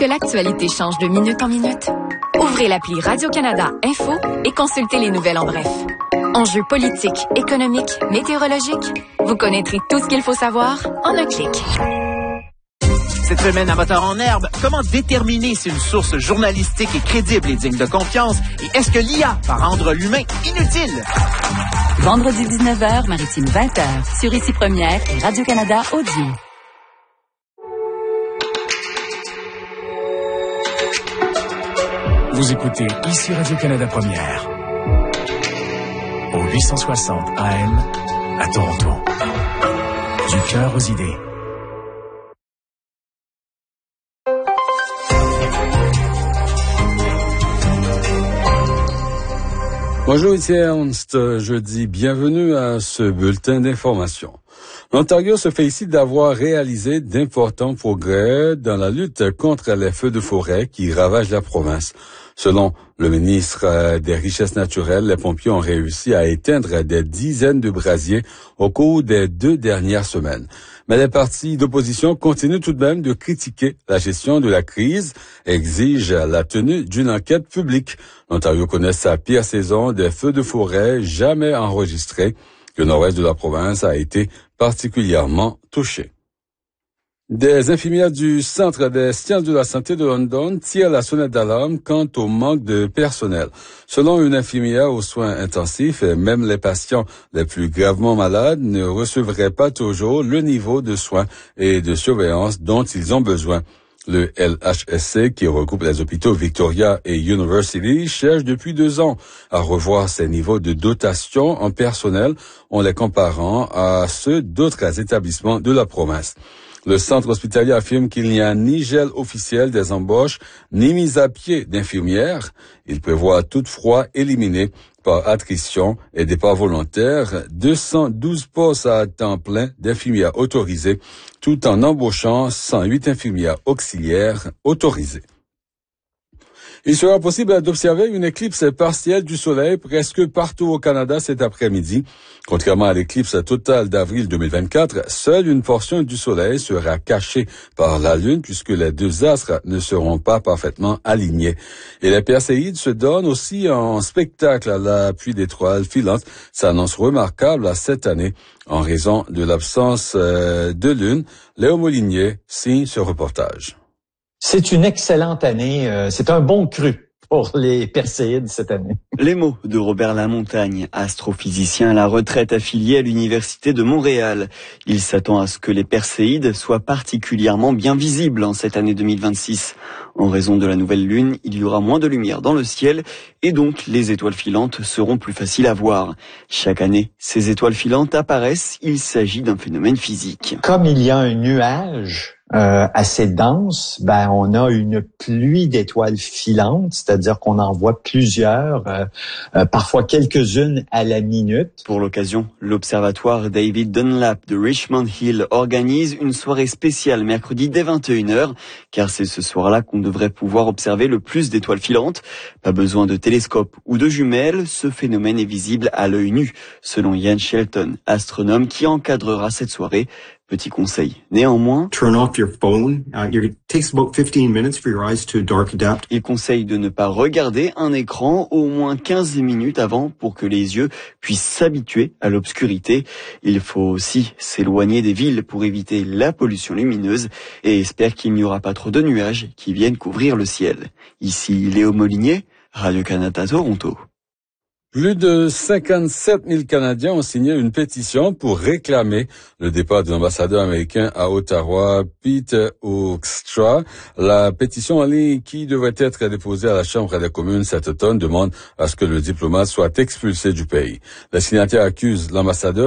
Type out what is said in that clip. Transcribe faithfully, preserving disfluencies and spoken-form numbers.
que l'actualité change de minute en minute? Ouvrez l'appli Radio-Canada Info et consultez les nouvelles en bref. Enjeux politiques, économiques, météorologiques, vous connaîtrez tout ce qu'il faut savoir en un clic. Cette semaine à Moteur en herbe, comment déterminer si une source journalistique est crédible et digne de confiance? Et est-ce que l'I A va rendre l'humain inutile? Vendredi dix-neuf heures, Maritime vingt heures, sur Ici Première et Radio-Canada Audio. Vous écoutez Ici Radio-Canada Première, au huit cent soixante A M à Toronto. Du cœur aux idées. Bonjour, ici Ernst. Je dis bienvenue à ce bulletin d'information. L'Ontario se félicite d'avoir réalisé d'importants progrès dans la lutte contre les feux de forêt qui ravagent la province. Selon le ministre des Richesses naturelles, les pompiers ont réussi à éteindre des dizaines de brasiers au cours des deux dernières semaines. Mais les partis d'opposition continuent tout de même de critiquer la gestion de la crise et exigent la tenue d'une enquête publique. L'Ontario connaît sa pire saison des feux de forêt jamais enregistrés. Le nord-ouest de la province a été particulièrement touché. Des infirmières du Centre des sciences de la santé de London tirent la sonnette d'alarme quant au manque de personnel. Selon une infirmière aux soins intensifs, même les patients les plus gravement malades ne recevraient pas toujours le niveau de soins et de surveillance dont ils ont besoin. Le L H S C, qui regroupe les hôpitaux Victoria et University, cherche depuis deux ans à revoir ses niveaux de dotation en personnel en les comparant à ceux d'autres établissements de la province. Le centre hospitalier affirme qu'il n'y a ni gel officiel des embauches, ni mise à pied d'infirmières. Il prévoit toutefois éliminer par attrition et départ volontaire deux cent douze postes à temps plein d'infirmières autorisées, tout en embauchant cent huit infirmières auxiliaires autorisées. Il sera possible d'observer une éclipse partielle du soleil presque partout au Canada cet après-midi. Contrairement à l'éclipse totale d'avril deux mille vingt-quatre, seule une portion du soleil sera cachée par la lune puisque les deux astres ne seront pas parfaitement alignés. Et les Perséides se donnent aussi en spectacle à l'appui d'étoiles filantes. Ça s'annonce remarquable cette année en raison de l'absence de lune. Léo Molinier signe ce reportage. C'est une excellente année. Euh, c'est un bon cru pour les Perséides cette année. Les mots de Robert Lamontagne, astrophysicien à la retraite affilié à l'Université de Montréal. Il s'attend à ce que les Perséides soient particulièrement bien visibles en cette année deux mille vingt-six. En raison de la nouvelle lune, il y aura moins de lumière dans le ciel et donc les étoiles filantes seront plus faciles à voir. Chaque année, ces étoiles filantes apparaissent. Il s'agit d'un phénomène physique. Comme il y a un nuage Euh, assez dense, ben on a une pluie d'étoiles filantes, c'est-à-dire qu'on en voit plusieurs, euh, euh, parfois quelques-unes à la minute. Pour l'occasion, l'observatoire David Dunlap de Richmond Hill organise une soirée spéciale mercredi dès vingt et une heures, car c'est ce soir-là qu'on devrait pouvoir observer le plus d'étoiles filantes. Pas besoin de télescope ou de jumelles, ce phénomène est visible à l'œil nu, selon Ian Shelton, astronome qui encadrera cette soirée. Petit conseil. Néanmoins, turn off your phone. Uh, it takes about fifteen minutes for your eyes to dark adapt. Il conseille de ne pas regarder un écran au moins quinze minutes avant pour que les yeux puissent s'habituer à l'obscurité. Il faut aussi s'éloigner des villes pour éviter la pollution lumineuse et espère qu'il n'y aura pas trop de nuages qui viennent couvrir le ciel. Ici Léo Molinier, Radio-Canada Toronto. Plus de cinquante-sept mille Canadiens ont signé une pétition pour réclamer le départ de l'ambassadeur américain à Ottawa, Pete Hoekstra. La pétition en ligne qui devrait être déposée à la Chambre des communes cet automne demande à ce que le diplomate soit expulsé du pays. Les signataires accusent l'ambassadeur